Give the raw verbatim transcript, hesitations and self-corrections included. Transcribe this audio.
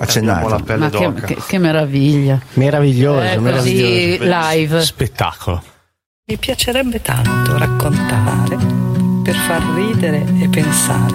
Abbiamo la pelle Ma che, d'oca. che, che meraviglia. Meraviglioso, Eh, meraviglioso. così live. Spettacolo. Mi piacerebbe tanto raccontare per far ridere e pensare